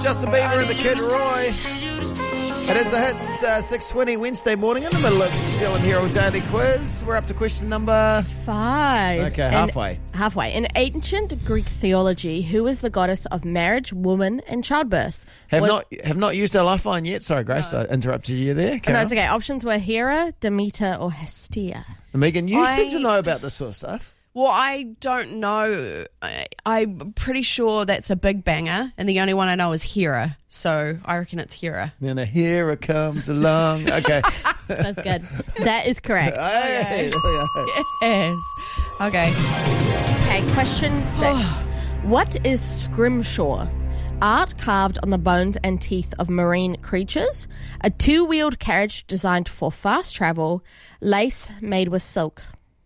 Justin Bieber and the Kid Roy. It is the Hits, 6:20 Wednesday morning in the middle of New Zealand Herald Daily Quiz. We're up to question number 5. Okay, halfway. Halfway. In ancient Greek theology, who is the goddess of marriage, woman, and childbirth? Have not used our lifeline yet. Sorry, Grace, I interrupted you there. No, it's okay. Options were Hera, Demeter, or Hestia. Megan, you seem to know about this sort of stuff. Well, I don't know. I'm pretty sure that's a big banger, and the only one I know is Hera. So I reckon it's Hera. Then a Hera comes along. Okay. That's good. That is correct. Hey. Yes. Okay. Okay, question 6. What is scrimshaw? Art carved on the bones and teeth of marine creatures, a two-wheeled carriage designed for fast travel, lace made with silk.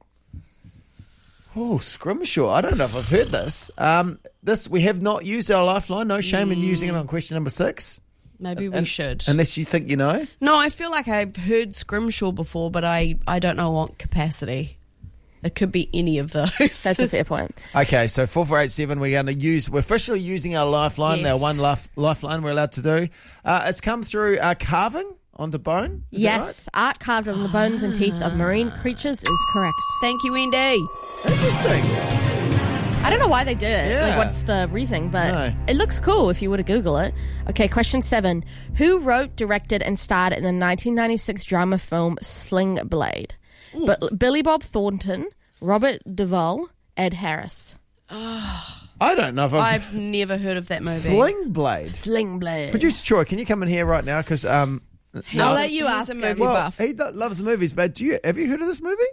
Oh, scrimshaw. I don't know if I've heard this. We have not used our lifeline. No shame in using it on question number 6. Maybe we should. Unless you think you know. No, I feel like I've heard scrimshaw before, but I don't know what capacity. It could be any of those. That's a fair point. Okay, so 4487, we're officially using our lifeline, Yes. our one lifeline we're allowed to do. It's come through carving onto bone. Is that Yes, art carved on the bones and teeth of marine creatures is correct. Thank you, Wendy. right? Interesting. I don't know why they did it. Yeah. Like, what's the reasoning? But No. it looks cool if you were to Google it. Okay, question 7. Who wrote, directed, and starred in the 1996 drama film Sling Blade? But Billy Bob Thornton, Robert Duvall, Ed Harris. I don't know if I've never heard of that movie. Sling Blade. Sling Blade. Producer Troy, can you come in here right now? Because I'll let you He's ask a him. movie well, buff. he loves the movies, but have you heard of this movie?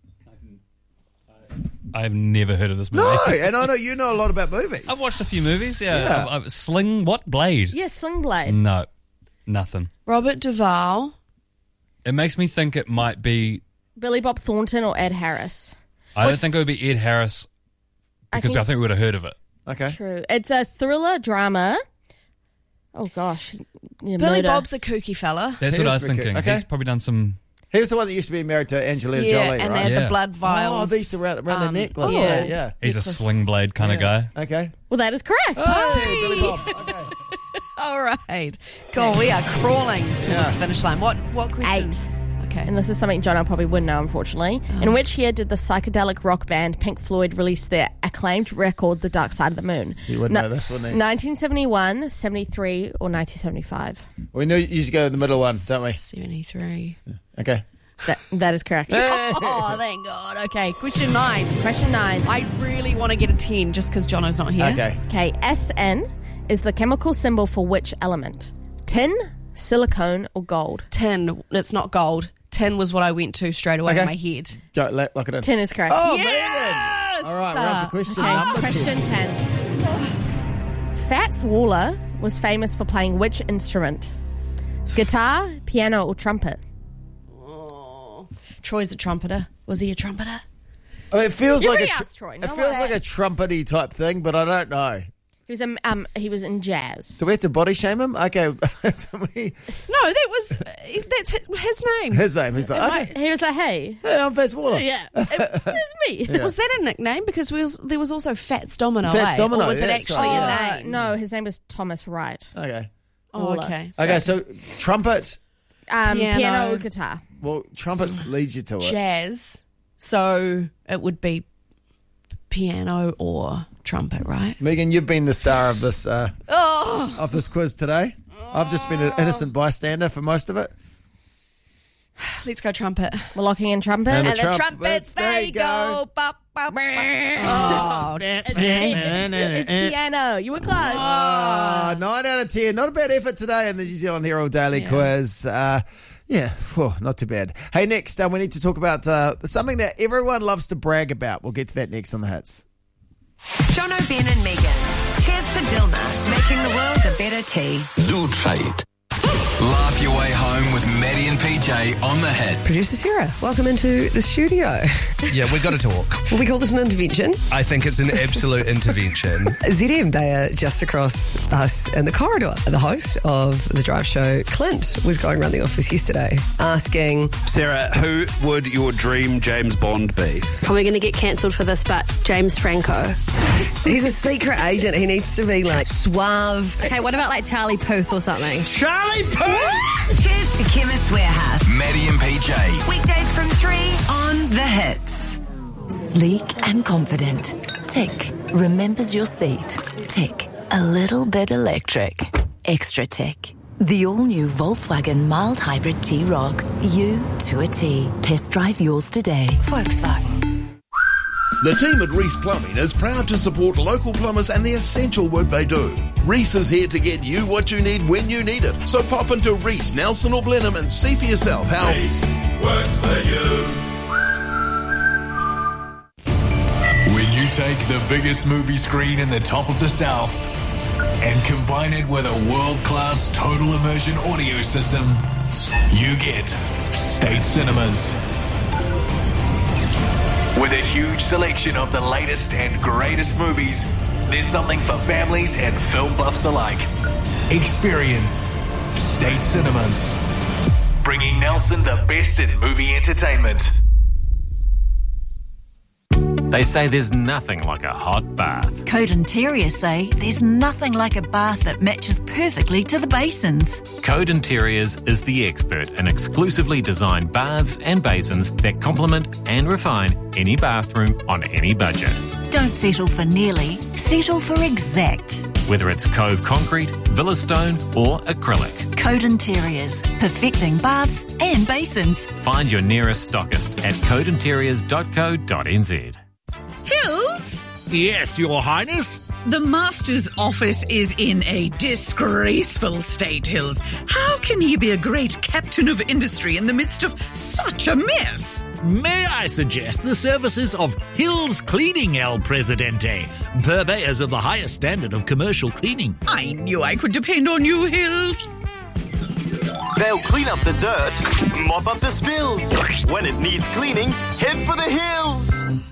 I've never heard of this movie. No, and I know you know a lot about movies. I've watched a few movies, yeah. Yeah. Sling what? Blade? Yeah, Sling Blade. No, nothing. Robert Duvall. It makes me think it might be... Billy Bob Thornton or Ed Harris. I don't think it would be Ed Harris because I think we would have heard of it. Okay. True. It's a thriller drama. Oh, gosh. Yeah, Billy murder. Bob's a kooky fella. That's He what I is was pretty thinking. good. Okay. He's probably done some... He was the one that used to be married to Angelina Yeah, Jolie, and right? they had Yeah. the blood vials. Oh, they used to around their necklace. oh. Yeah. He's a Necklace. Sling Blade kind of guy. Okay. Well, that is correct. Hey, Billy Bob. Okay. All right. Cool. We are crawling towards Yeah. finish line. What question? 8. Okay. And this is something John probably wouldn't know, unfortunately. In which year did the psychedelic rock band Pink Floyd release their acclaimed record, The Dark Side of the Moon? You wouldn't know this, wouldn't you? 1971, 73, or 1975? We knew you used to go in the middle one, don't we? 73. Okay. That is correct. Oh, thank God. Okay. Question 9. Question 9. I really want to get a 10 just because Jono's not here. Okay. Okay, SN is the chemical symbol for which element? Tin, silicone, or gold? Tin. It's not gold. Tin was what I went to straight away Okay. in my head. Go, lock it in. Tin is correct. Oh, Yes! man. All right, we're on to question Okay, number 10. question 10. Fats Waller was famous for playing which instrument? Guitar, piano, or trumpet? Troy's a trumpeter. Was he a trumpeter? I mean, it feels You like already a asked Troy. it No feels one like a else. trumpety type thing, but I don't know. He was in jazz. Do we have to body shame him? Okay. No, that's his name. His name. He's like, okay. He was like, hey. Hey, I'm Fats Waller. Yeah, it was me. Was that a nickname? Because there was also Fats Domino. Fats Domino, Or was it yeah, actually that's a name? No, his name was Thomas Wright. Okay. Oh, Waller. okay. Okay, so trumpet. Piano or guitar. Well, trumpets leads you to it. Jazz. So it would be piano or trumpet, right? Megan, you've been the star of this of this quiz today. I've just been an innocent bystander for most of it. Let's go trumpet. We're locking in trumpet. And And the trumpets, trumpets, there they you go. go. Bop, bop, bop. Oh, It's piano. You were close. 9 out of 10. Not a bad effort today in the New Zealand Herald Daily Quiz. Not too bad. Hey, next, we need to talk about something that everyone loves to brag about. We'll get to that next on the Hits. Jono, Ben and Megan. Cheers to Dilma, making the world a better tea. Do try it. Laugh your way home Afternoon with Maddie and PJ on the Hits. Producer Sarah, welcome into the studio. Yeah, we've got to talk. Will we call this an intervention? I think it's an absolute intervention. ZM, they are just across us in the corridor. The host of the drive show, Clint, was going around the office yesterday asking, Sarah, who would your dream James Bond be? Probably going to get cancelled for this, but James Franco. He's a secret agent. He needs to be like suave. Okay, what about like Charlie Puth or something? Charlie Puth! Cheers to Chemist Warehouse. Maddie and PJ. Weekdays from 3 on The Hits. Sleek and confident. Tick. Remembers your seat. Tick. A little bit electric. Extra tick. The all-new Volkswagen mild hybrid T-Roc. You to a T. Test drive yours today. Volkswagen. The team at Reese Plumbing is proud to support local plumbers and the essential work they do. Reese is here to get you what you need when you need it. So pop into Reese, Nelson or Blenheim and see for yourself how Reese works for you. When you take the biggest movie screen in the top of the South and combine it with a world-class total immersion audio system, you get State Cinemas. With a huge selection of the latest and greatest movies, there's something for families and film buffs alike. Experience State Cinemas, bringing Nelson the best in movie entertainment. They say there's nothing like a hot bath. Code Interior say there's nothing like a bath that matches perfectly to the basins. Code Interiors is the expert in exclusively designed baths and basins that complement and refine any bathroom on any budget. Don't settle for nearly, settle for exact. Whether it's Cove Concrete, Villa Stone or acrylic. Code Interiors, perfecting baths and basins. Find your nearest stockist at codeinteriors.co.nz. Hills? Yes, Your Highness. The Master's office is in a disgraceful state, Hills. How can he be a great captain of industry in the midst of such a mess? May I suggest the services of Hills Cleaning, El Presidente, purveyors of the highest standard of commercial cleaning. I knew I could depend on you, Hills. They'll clean up the dirt, mop up the spills. When it needs cleaning, head for the hills.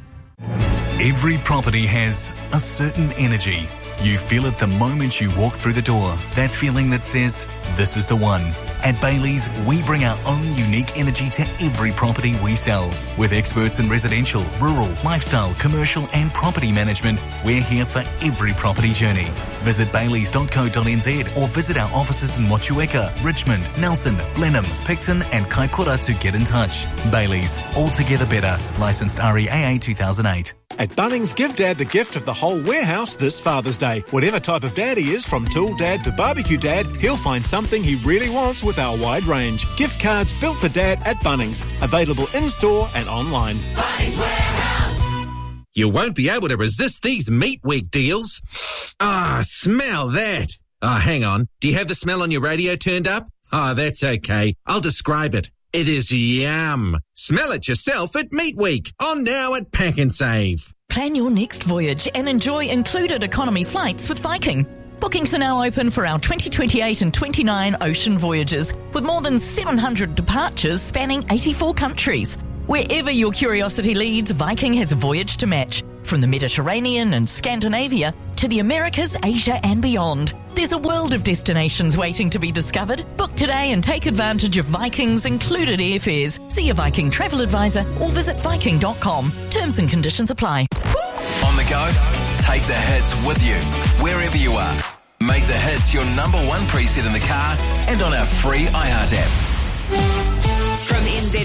Every property has a certain energy. You feel it the moment you walk through the door. That feeling that says, this is the one. At Bailey's, we bring our own unique energy to every property we sell. With experts in residential, rural, lifestyle, commercial and property management, we're here for every property journey. Visit baileys.co.nz or visit our offices in Motueka, Richmond, Nelson, Blenheim, Picton and Kaikoura to get in touch. Bailey's, altogether better. Licensed REAA 2008. At Bunnings, give Dad the gift of the whole warehouse this Father's Day. Whatever type of dad he is, from tool dad to barbecue dad, he'll find something he really wants with our wide range. Gift cards built for Dad at Bunnings. Available in-store and online. Bunnings Warehouse. You won't be able to resist these Meat Week deals. Smell that. Hang on. Do you have the smell on your radio turned up? That's okay. I'll describe it. It is yum. Smell it yourself at Meat Week. On now at Pack and Save. Plan your next voyage and enjoy included economy flights with Viking. Bookings are now open for our 2028 and 29 ocean voyages, with more than 700 departures spanning 84 countries. Wherever your curiosity leads, Viking has a voyage to match. From the Mediterranean and Scandinavia to the Americas, Asia and beyond. There's a world of destinations waiting to be discovered. Book today and take advantage of Viking's included airfares. See your Viking travel advisor or visit Viking.com. Terms and conditions apply. On the go, take the hits with you, wherever you are. Make the hits your number one preset in the car and on our free iHeart app. From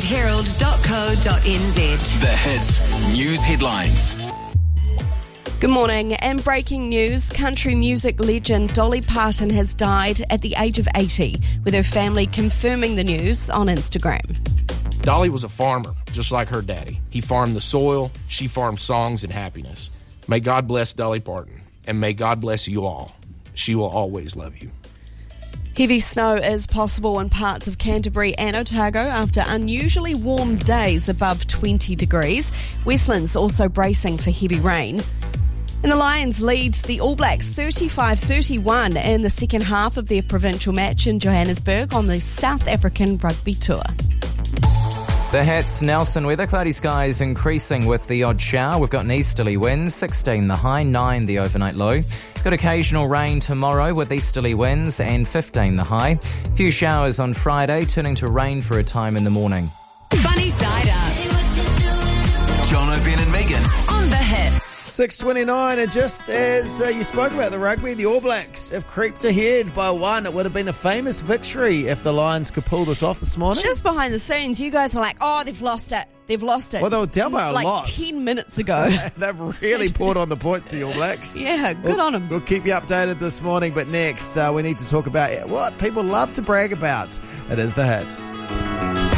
nzherald.co.nz. The Hits News Headlines. Good morning. And breaking news, country music legend Dolly Parton has died at the age of 80, with her family confirming the news on Instagram. Dolly was a farmer, just like her daddy. He farmed the soil, she farmed songs and happiness. May God bless Dolly Parton, and may God bless you all. She will always love you. Heavy snow is possible in parts of Canterbury and Otago after unusually warm days above 20 degrees. Westlands also bracing for heavy rain. And the Lions lead the All Blacks 35-31 in the second half of their provincial match in Johannesburg on the South African Rugby Tour. The Hits, Nelson weather, cloudy skies increasing with the odd shower. We've got an easterly wind, 16 the high, 9 the overnight low. Got occasional rain tomorrow with easterly winds and 15 the high. Few showers on Friday, turning to rain for a time in the morning. Funny Side Up. Jono, Ben and Megan. On the Hits. 6:29, and just as you spoke about the rugby, the All Blacks have creeped ahead by one. It would have been a famous victory if the Lions could pull this off this morning. Just behind the scenes, you guys were like, oh, they've lost it. They've lost it. Well, they were down by a lot. Like 10 minutes ago. They've really poured on the points, the All Blacks. Yeah, good on them. We'll keep you updated this morning, but next we need to talk about what people love to brag about. It is the Hits.